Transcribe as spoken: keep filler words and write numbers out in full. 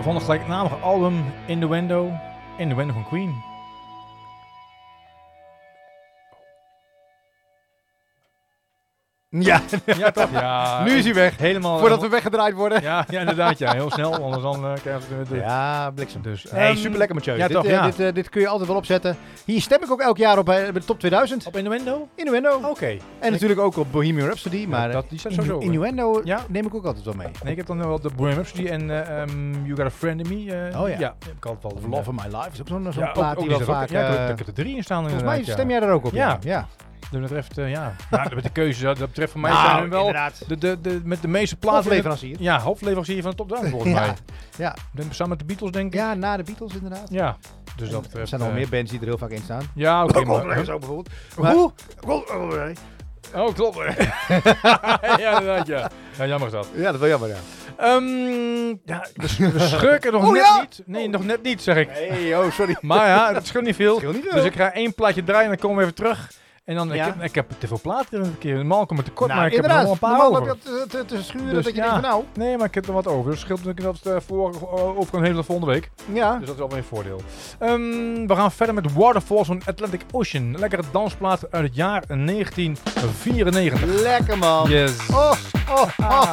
van het gelijknamige album In The Window. In The Window van Queen. Ja, Ja, toch? Ja. nu is hij weg. Helemaal. Voordat we weggedraaid worden. Ja, ja, inderdaad. Ja, heel snel. Anders dan uh, krijgen we de... Ja, bliksem. Dus, Hey, um, super lekker Mathieu. Ja, dit, toch, uh, ja. dit, uh, dit kun je altijd wel opzetten. Hier stem ik ook elk jaar op bij de top tweeduizend. Op Innuendo? Innuendo. Oké. Okay. En ik, natuurlijk ook op Bohemian Rhapsody. Maar ja, dat, die staat in, sowieso. Innuendo ja? neem ik ook altijd wel mee. Nee, ik heb dan wel de Bohemian Rhapsody en uh, um, You Got a Friend in Me. Uh, oh ja. Ja, heb ik altijd wel. Of Love of My Life is ook zo'n zo ja, plaat ook, die ook wel vaak... Ook, ja, uh, ik heb er drie in staan. Volgens mij stem ja. jij er ook op. Ja. Ja. ja. Dat betreft, uh, ja. Nou, met de keuze, dat betreft voor mij nou, zijn we wel de, de, de, met de meeste platen. Hoofdleverancier. Ja, hoofdleverancier van de top duizend volgens mij. Ja. ja. Denk, samen met de Beatles, denk ik. Ja, na de Beatles inderdaad. Ja. Dus dat betreft, er zijn nog uh, meer bands die er heel vaak in staan. Ja, oké. Okay, maar zo bijvoorbeeld. Hoe? Oh, klopt. Ja, inderdaad, ja. Ja, jammer is dat. Ja, dat is wel jammer, ja. Um, ja, we, we schurken nog oh, net ja? niet. Nee, nog net niet, zeg ik. Hey, oh, sorry. Maar ja, het scheelt niet veel. Scheelt niet veel. Dus ik ga één plaatje draaien en dan komen we even terug. En dan, ja. ik, heb, ik heb te veel platen een keer. Normaal komt het tekort, nou, maar ik heb er nog een paar normaal over. heb je te, te, te schuren Dus dat je ja. denkt van nou. Nee, maar ik heb er wat over. Dus het scheelt natuurlijk dat het voor over kan hele volgende week. Ja. Dus dat is wel weer een voordeel. Um, we gaan verder met Waterfalls van Atlantic Ocean. Lekkere dansplaat uit het jaar negentien vierennegentig. Lekker man. Yes. Oh, oh, oh.